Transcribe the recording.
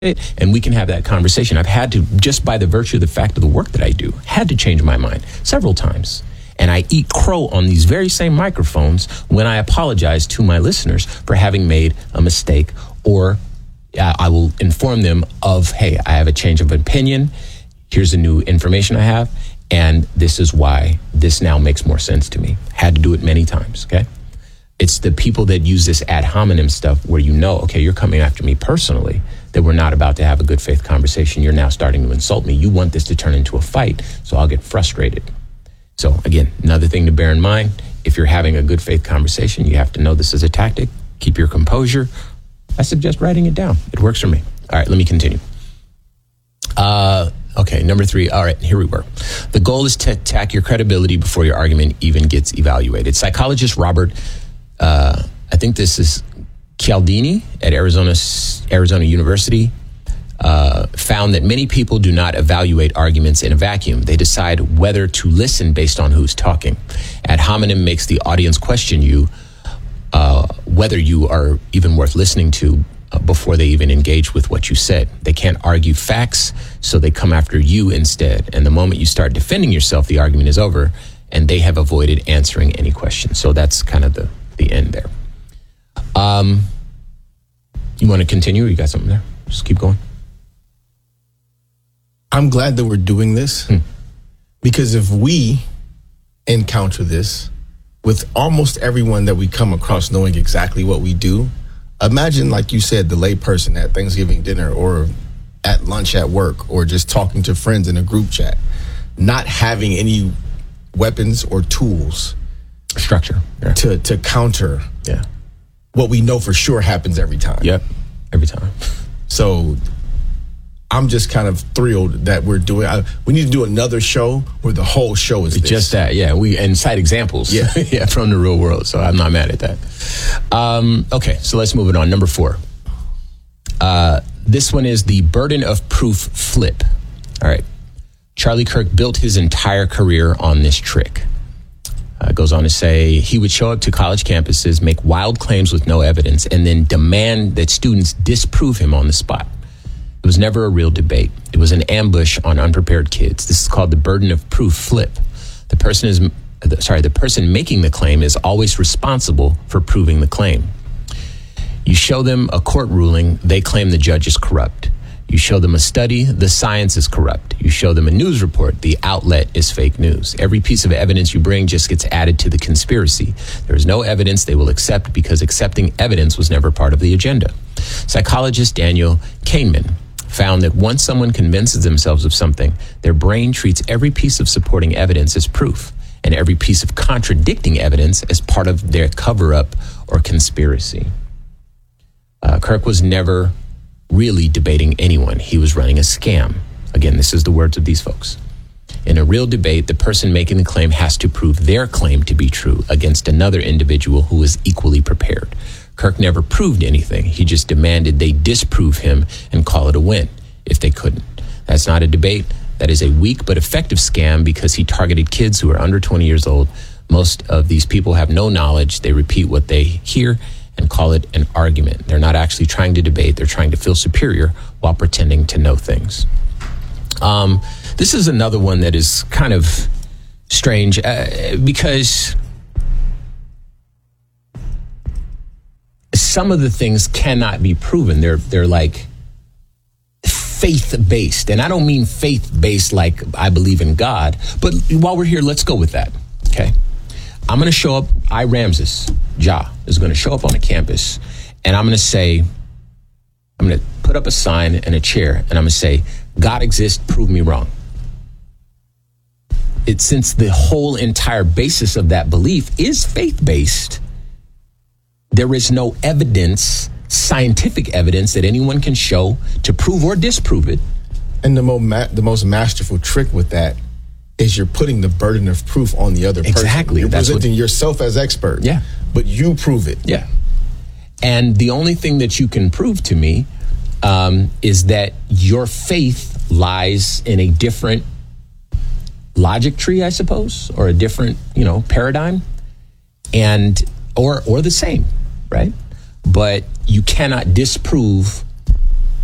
it, and we can have that conversation. I've had to, just by the virtue of the fact of the work that I do, had to change my mind several times. And I eat crow on these very same microphones when I apologize to my listeners for having made a mistake, or I will inform them of, hey, I have a change of opinion. Here's the new information I have, and this is why this now makes more sense to me. Had to do it many times, okay? It's the people that use this ad hominem stuff where you know, okay, you're coming after me personally, that we're not about to have a good faith conversation. You're now starting to insult me. You want this to turn into a fight, so I'll get frustrated. So again, another thing to bear in mind, if you're having a good faith conversation, you have to know this is a tactic. Keep your composure. I suggest writing it down. It works for me. All right, let me continue. Okay, number 3. All right, here we were. The goal is to attack your credibility before your argument even gets evaluated. Psychologist Robert, I think this is Cialdini at Arizona University, found that many people do not evaluate arguments in a vacuum. They decide whether to listen based on who's talking. Ad hominem makes the audience question you, whether you are even worth listening to before they even engage with what you said. They can't argue facts, so they come after you instead. And the moment you start defending yourself, the argument is over, and they have avoided answering any questions. So that's kind of the end there. You want to continue? You got something there? Just keep going. I'm glad that we're doing this because if we encounter this with almost everyone that we come across knowing exactly what we do, imagine, like you said, the lay person at Thanksgiving dinner or at lunch at work or just talking to friends in a group chat, not having any weapons or tools, structure to counter what we know for sure happens every time. Yep, every time. So I'm just kind of thrilled that we're doing. We need to do another show where the whole show is just that. Yeah, and cite examples. Yeah, from the real world. So I'm not mad at that. Okay, so let's move it on. Number 4. This one is the burden of proof flip. All right, Charlie Kirk built his entire career on this trick. Goes on to say he would show up to college campuses, make wild claims with no evidence, and then demand that students disprove him on the spot. It was never a real debate. It was an ambush on unprepared kids. This is called the burden of proof flip. The person making the claim is always responsible for proving the claim. You show them a court ruling, they claim the judge is corrupt. You show them a study, the science is corrupt. You show them a news report, the outlet is fake news. Every piece of evidence you bring just gets added to the conspiracy. There is no evidence they will accept because accepting evidence was never part of the agenda. Psychologist Daniel Kahneman found that once someone convinces themselves of something, their brain treats every piece of supporting evidence as proof and every piece of contradicting evidence as part of their cover-up or conspiracy. Kirk was never really debating anyone. He was running a scam. Again, this is the words of these folks. In a real debate, the person making the claim has to prove their claim to be true against another individual who is equally prepared. Kirk never proved anything. He just demanded they disprove him and call it a win if they couldn't. That's not a debate. That is a weak but effective scam because he targeted kids who are under 20 years old. Most of these people have no knowledge. They repeat what they hear and call it an argument. They're not actually trying to debate. They're trying to feel superior while pretending to know things. This is another one that is kind of strange because some of the things cannot be proven. They're like faith-based. And I don't mean faith-based like I believe in God. But while we're here, let's go with that. Okay. I'm going to show up. Ramses Jah is going to show up on a campus. And I'm going to put up a sign and a chair. And I'm going to say, God exists, prove me wrong. Since the whole entire basis of that belief is faith-based, there is no evidence, scientific evidence that anyone can show to prove or disprove it. And the most masterful trick with that is you're putting the burden of proof on the other person. Exactly. You're presenting yourself as expert. Yeah. But you prove it. Yeah. And the only thing that you can prove to me is that your faith lies in a different logic tree, I suppose, or a different, paradigm, or the same, right? But you cannot disprove